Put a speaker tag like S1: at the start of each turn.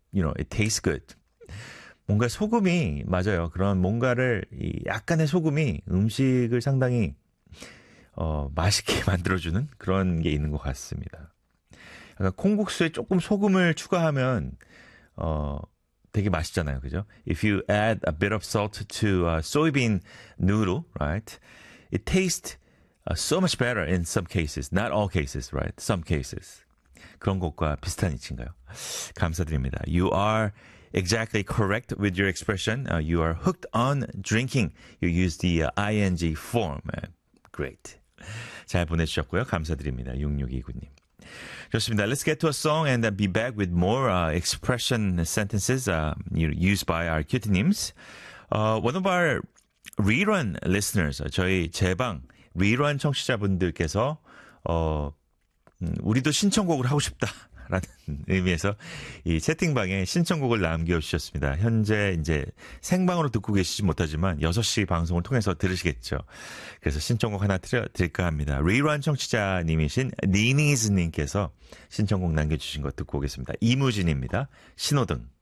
S1: it tastes good. 뭔가 소금이, 맞아요. 그런 뭔가를, 약간의 소금이 음식을 상당히, 맛있게 만들어주는 그런 게 있는 것 같습니다. 약간 콩국수에 조금 소금을 추가하면, 되게 맛있잖아요. 그죠? If you add a bit of salt to soybean noodle, right? It tastes so much better in some cases. Not all cases, right? Some cases. 그런 것과 비슷한 이치인가요? 감사드립니다. You are exactly correct with your expression. You are hooked on drinking. You use the ing form. Great. 잘 보내주셨고요. 감사드립니다. 6629님. 좋습니다. Let's get to a song and be back with more expression sentences used by our cutie-nims. One of our rerun listeners, 저희 재방 rerun 청취자분들께서 우리도 신청곡을 하고 싶다라는 의미에서 이 채팅방에 신청곡을 남겨주셨습니다. 현재 이제 생방으로 듣고 계시지 못하지만 6시 방송을 통해서 들으시겠죠. 그래서 신청곡 하나 드릴까 합니다. 리런 청취자님이신 니니즈님께서 신청곡 남겨주신 거 듣고 오겠습니다. 이무진입니다. 신호등.